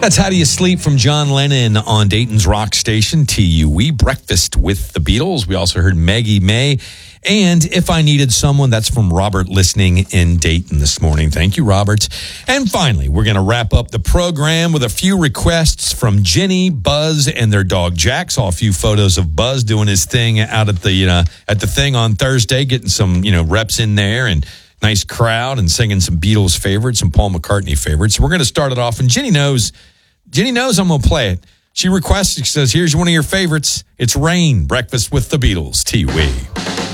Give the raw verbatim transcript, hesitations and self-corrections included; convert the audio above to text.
That's How Do You Sleep from John Lennon on Dayton's rock station, T U E, Breakfast with the Beatles. We also heard Maggie May and If I Needed Someone. That's from Robert listening in Dayton this morning. Thank you, Robert. And finally, we're going to wrap up the program with a few requests from Jenny, Buzz, and their dog Jack. Saw a few photos of Buzz doing his thing out at the, you know, at the thing on Thursday, getting some, you know, reps in there and nice crowd and singing some Beatles favorites, some Paul McCartney favorites. So we're going to start it off, and Jenny knows Jenny knows I'm going to play it. She requests, she says, here's one of your favorites. It's Rain, Breakfast with the Beatles, T U E.